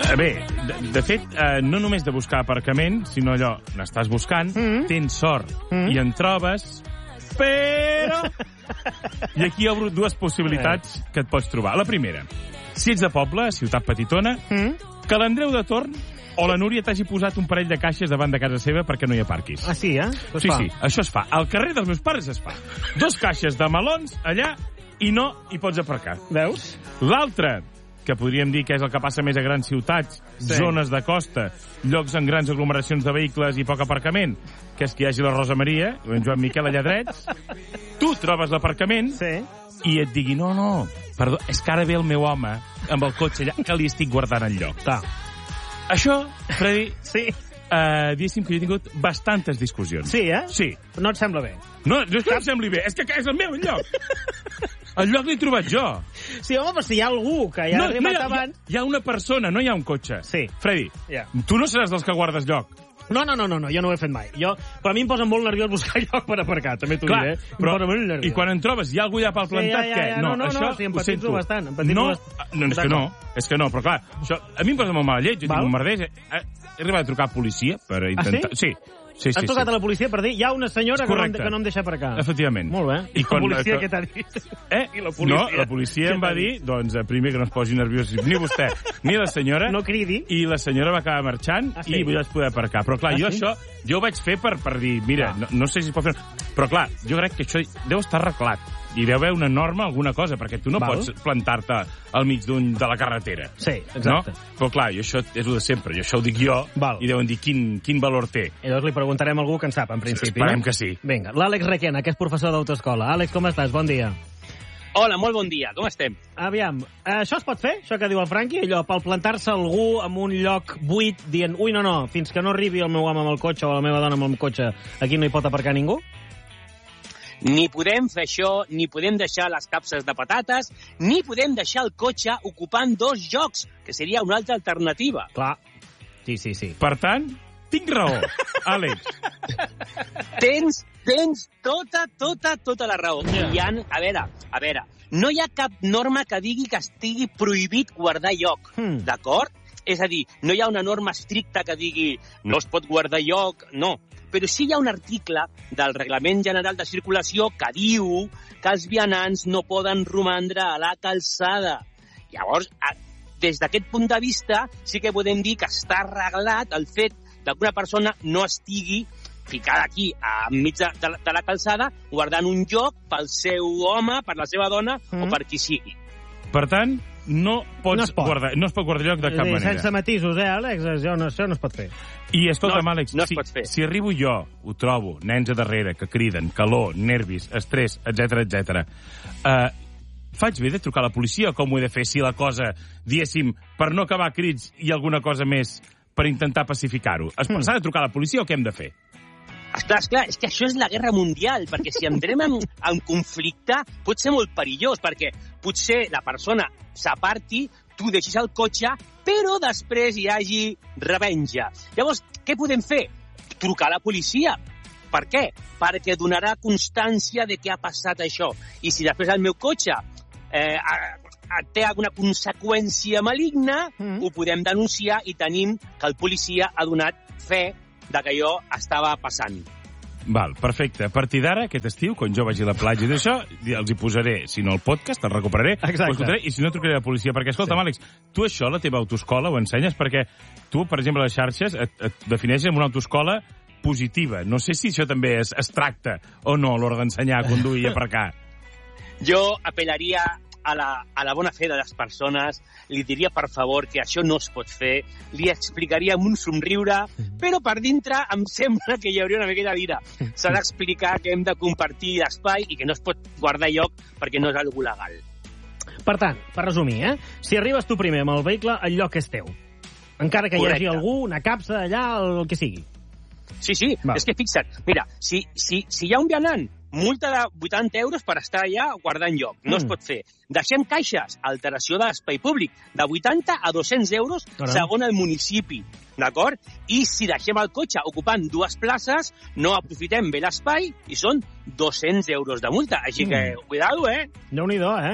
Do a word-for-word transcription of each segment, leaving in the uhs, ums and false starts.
Bé, de, de fet, eh, no només de buscar aparcament, sinó allò, n'estàs buscant, mm-hmm. tens sort mm-hmm. i en trobes, però... I aquí obro dues possibilitats que et pots trobar. La primera, si ets de poble, ciutat petitona, mm-hmm. que l'Andreu de Torn o la Núria t'hagi posat un parell de caixes davant de casa seva perquè no hi aparquis. Ah, sí, eh? Això sí, fa. sí, això es fa. Al carrer dels meus pares es fa. Dos caixes de melons allà i no hi pots aparcar. Veus? L'altre, que podríem dir que és el que passa més a grans ciutats, sí. zones de costa, llocs amb grans aglomeracions de vehicles i poc aparcament, que és que hi hagi la Rosa Maria, o en Joan Miquel allà drets, tu trobes l'aparcament sí. i et digui, no, no, perdó, és que ara ve el meu home amb el cotxe allà, que li estic guardant el lloc. Ta. Això, Freddy, sí. Uh, diguéssim que jo he tingut bastantes discussions. Sí, eh? Sí. No et sembla bé? No, no és que no em sembli bé, és que és el meu lloc. El lloc l'he trobat jo. Sí, home, però si hi ha algú que ja no, ha arribat no, hi ha, abans... Hi ha una persona, no hi ha un cotxe. Sí. Freddy, yeah. tu no seràs dels que guardes lloc. No, no, no, no, no, jo no ho he fet mai. Jo, però a mi em posa molt nerviós buscar lloc per aparcar, també t'ho diré. Però, I quan en trobes, hi ha algú allà pel plantat, sí, ja, ja, ja, què? No, no, això no, sí, empatitzo bastant. Empatitzo no, bastant. no, és que no, és que no, però clar, això, a mi em posa molt mala llet, jo Val? tinc un merdeix. He, he arribat a trucar a policia per intentar... Ah, sí? Sí. Sí, sí, Has trucat sí. a la policia per dir hi ha una senyora que no, que no em deixa aparcar. Efectivament. Molt bé. I, I quan, la policia què t'ha dit? Eh? I la policia? No, la policia em va dir, doncs, primer que no es posi nerviós ni vostè ni la senyora. No cridi. I la senyora va acabar marxant ah, sí? i vaig poder aparcar. Però clar, ah, jo sí? això, jo ho vaig fer per, per dir, mira, ah. no, no sé si es pot fer... Però clar, jo crec que això deu estar arreglat. I deu haver una norma, alguna cosa, perquè tu no Val. pots plantar-te al mig d'un de la carretera. Sí, exacte. No? Però clar, jo això és el de sempre, i això ho dic jo, Val. i deuen dir quin, quin valor té. I llavors li preguntarem a algú que en sap, en principi. Esperem no? que sí. Vinga, l'Àlex Requena, que és professor d'autoescola. Àlex, com estàs? Bon dia. Hola, molt bon dia. Com estem? Aviam, això es pot fer, això que diu el Franqui? Allò, pel plantar-se algú en un lloc buit dient, ui, no, no, fins que no arribi el meu home amb el cotxe o la meva dona amb el cotxe, aquí no hi pot aparcar ningú? Ni podem fer això, ni podem deixar les capses de patates, ni podem deixar el cotxe ocupant dos llocs, que seria una altra alternativa. Clar. Sí, sí, sí. Per tant, tinc raó, Àlex. Tens, tens tota, tota, tota la raó. Yeah. Hi ha, a veure, a veure, no hi ha cap norma que digui que estigui prohibit guardar lloc, hmm. d'acord? És a dir, no hi ha una norma estricta que digui no es pot guardar lloc, no. Però sí hi ha un article del Reglament General de Circulació que diu que els vianants no poden romandre a la calçada. Llavors, des d'aquest punt de vista, sí que podem dir que està arreglat el fet que una persona no estigui ficada aquí, enmig de, de, de la calçada, guardant un lloc pel seu home, per la seva dona mm. o per qui sigui. Per tant, no pots no es pot. guardar, no es pot guardar lloc de cap dir, manera. Sense matisos, eh, Àlex? Això no, això no es pot fer. I escolta'm, no, Àlex, no si, pot fer. si arribo jo, ho trobo, nens a darrere, que criden, calor, nervis, estrès, etcètera, etcètera, eh, faig bé de trucar a la policia o com ho he de fer si la cosa, diguéssim, per no acabar crits i alguna cosa més per intentar pacificar-ho? Es mm. s'ha de trucar a la policia o què hem de fer? Esclar, esclar, és que això és la guerra mundial, perquè si entrem en, en conflicte pot ser molt perillós, perquè potser la persona s'aparti, tu deixis el cotxe, però després hi hagi revenja. Llavors, què podem fer? Trucar a la policia. Per què? Perquè donarà constància de què ha passat això. I si després el meu cotxe eh, té alguna conseqüència maligna, mm. ho podem denunciar i tenim que el policia ha donat fe de que allò estava passant. Val, perfecte. A partir d'ara, aquest estiu, quan jo vagi a la platja i d'això, els hi posaré, si no el podcast, el recuperaré, escoltaré, i si no trucaré a la policia. Perquè, escolta'm, sí. Àlex, tu això, la teva autoescola, ho ensenyes? Perquè tu, per exemple, a les xarxes, et, et defineixes amb una autoescola positiva. No sé si això també es, es tracta o no, a l'hora d'ensenyar a conduir i aparcar. Jo apel·laria a la, a la bona fe de les persones, li diria, per favor, que això no es pot fer, li explicaria amb un somriure, però per dintre em sembla que hi hauria una miqueta d'ira. S'ha d'explicar que hem de compartir espai i que no es pot guardar lloc perquè no és algo legal. Per tant, per resumir, eh? Si arribes tu primer amb el vehicle, el lloc és teu. Encara que Correcte. Hi hagi algú, una capsa allà, el que sigui. Sí, sí, Va. és que fixa't, mira, si, si, si hi ha un vianant, multa de vuitanta euros per estar allà guardant lloc. No mm. es pot fer. Deixem caixes, alteració de l'espai públic, de vuitanta a dos-cents euros Caram. segons el municipi. D'acord? I si deixem el cotxe ocupant dues places, no aprofitem bé l'espai i són dos-cents euros de multa. Així mm. que, cuidado, eh? Déu-n'hi-do, eh?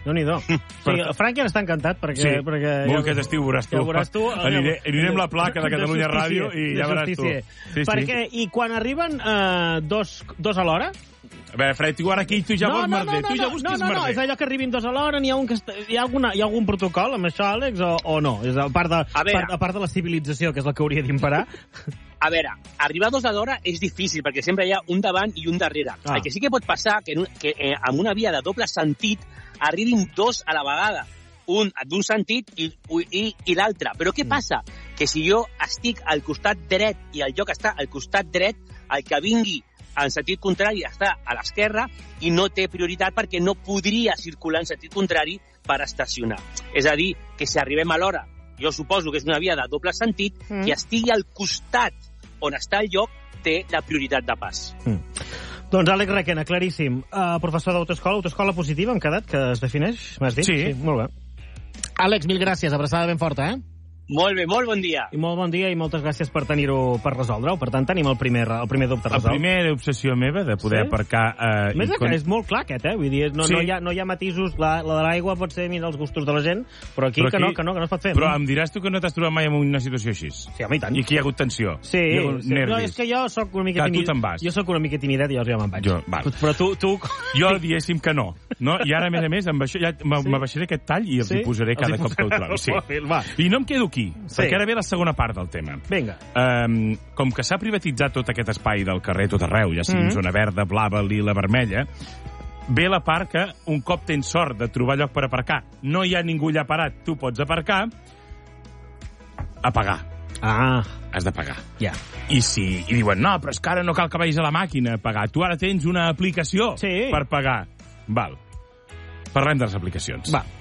Déu-n'hi-do. Sí, el Franqui està encantat perquè... Sí, perquè molt aquest estiu veuràs tu. Ja veuràs tu. Aniré, anirem la placa de Catalunya Ràdio i ja veuràs tu. Sí, perquè, sí. I quan arriben eh, dos, dos a l'hora... A veure, Fred, tu ara aquí tu ja vols merder. Tu ja busques merder. No, no, no, és allò que arribin dos a l'hora, n'hi ha, un que està, hi, ha alguna, hi ha algun protocol amb això, Àlex, o, o no? És a part, de, a, part, a part de la civilització, que és la que hauria d'imperar. A veure, arribar dos a l'hora és difícil, perquè sempre hi ha un davant i un darrere. Ah. El que sí que pot passar que, en un, que eh, amb una via de doble sentit arribin dos a la vegada. Un d'un sentit i, i, i l'altre. Però què passa? Que si jo estic al costat dret i el lloc està al costat dret, el que vingui en sentit contrari està a l'esquerra i no té prioritat perquè no podria circular en sentit contrari per estacionar. És a dir, que si arribem a l'hora, jo suposo que és una via de doble sentit, mm. que estigui al costat on està el lloc té la prioritat de pas. Mm. Doncs Àlex Requena, claríssim. Uh, professor d'autoescola, autoescola positiva, hem quedat, que es defineix, m'has dit? Sí. sí. Molt bé. Àlex, mil gràcies, abraçada ben forta, eh? Molt bé, molt bon dia. I molt bon dia i moltes gràcies per tenir-ho per resoldre-ho. Per tant, tenim el primer, el primer dubte resolt. La primera obsessió meva de poder sí? aparcar... Eh, Més que quan... és molt clar, aquest, eh? Vull dir, no, sí. no, hi, ha, no hi ha matisos. La, la de l'aigua pot ser mira els gustos de la gent, però aquí, però aquí que, no, que, no, que no es pot fer. Però no? Em diràs tu que no t'has trobat mai en una situació així. Sí, home, i tant. I aquí hi ha hagut tensió. Sí, hi ha hagut sí. nervis. No, és que jo sóc una mica timid. Tu te'n vas. Jo sóc una mica timidet i jo ja me'n vaig. Jo, val. Però tu... tu... Jo diguéssim que no. no. I ara, a més a més, amb això ja m'abaixaré sí? aquest tall i els sí? hi posaré cada cop que ho trobi. Sí. I no em quedo aquí, sí. perquè ara ve la segona part del tema. Vinga. Um, com que s'ha privatitzat tot aquest espai del carrer tot arreu, ja sigui mm. zona verda, blava, lila, vermella, ve la part que un cop tens sort de trobar lloc per aparcar, no hi ha ningú allà parat, tu pots aparcar, a pagar. Ah. Has de pagar. Ja. I si i diuen, no, però és que ara no cal que vagis a la màquina a pagar. Tu ara tens una aplicació sí. per pagar. Val. Parlem de les aplicacions. Va.